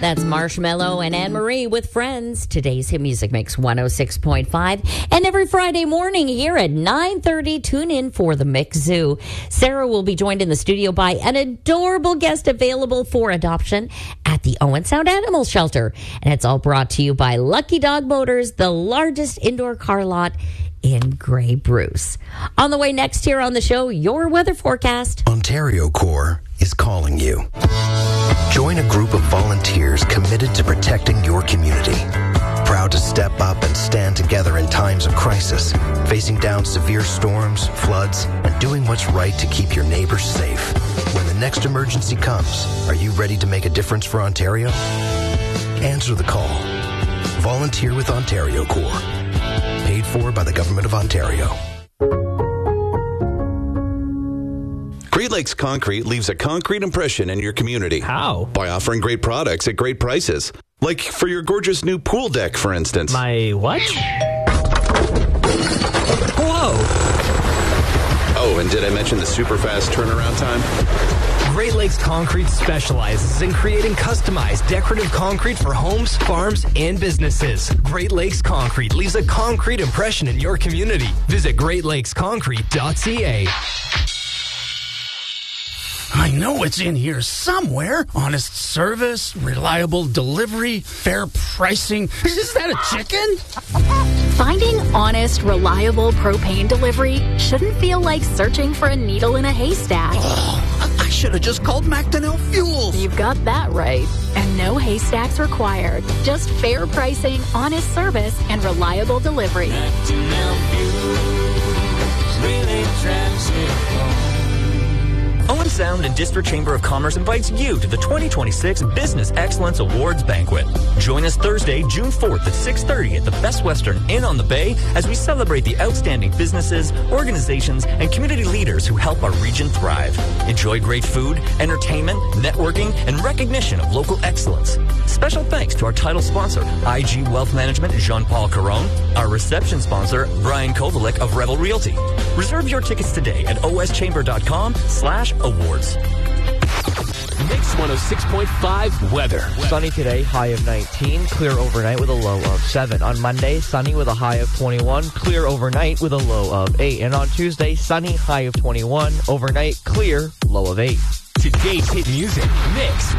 That's Marshmello and Anne-Marie with Friends. Today's Hit Music Mix 106.5. And every Friday morning here at 9:30, tune in for the Mix Zoo. Sarah will be joined in the studio by an adorable guest available for adoption at the Owen Sound Animal Shelter. And it's all brought to you by Lucky Dog Motors, the largest indoor car lot in Grey Bruce. On the way next here on the show, your weather forecast. Ontario Corps is calling you. Join a group of volunteers committed to protecting your community. Proud to step up and stand together in times of crisis, facing down severe storms, floods, and doing what's right to keep your neighbors safe. When the next emergency comes, are you ready to make a difference for Ontario? Answer the call. Volunteer with Ontario Corps. Paid for by the Government of Ontario. Great Lakes Concrete leaves a concrete impression in your community. How? By offering great products at great prices. Like for your gorgeous new pool deck, for instance. My what? Whoa! Oh, and did I mention the super fast turnaround time? Great Lakes Concrete specializes in creating customized decorative concrete for homes, farms, and businesses. Great Lakes Concrete leaves a concrete impression in your community. Visit greatlakesconcrete.ca. I know it's in here somewhere. Honest service, reliable delivery, fair pricing. Is that a chicken? Finding honest, reliable propane delivery shouldn't feel like searching for a needle in a haystack. Oh, I should have just called Macdonell Fuels. You've got that right. And no haystacks required. Just fair pricing, honest service, and reliable delivery. Macdonell Fuels really drives it home. Owen Sound and District Chamber of Commerce invites you to the 2026 Business Excellence Awards Banquet. Join us Thursday, June 4th at 6:30 at the Best Western Inn on the Bay as we celebrate the outstanding businesses, organizations, and community leaders who help our region thrive. Enjoy great food, entertainment, networking, and recognition of local excellence. Special thanks to our title sponsor, IG Wealth Management, Jean-Paul Caron, our reception sponsor, Brian Kovalik of Revel Realty. Reserve your tickets today at oschamber.com/awards. Mix 106.5 weather. Sunny today, high of 19. Clear overnight with a low of 7. On Monday, sunny with a high of 21. Clear overnight with a low of 8. And on Tuesday, sunny, high of 21. Overnight, clear, low of 8. Today's hit music mix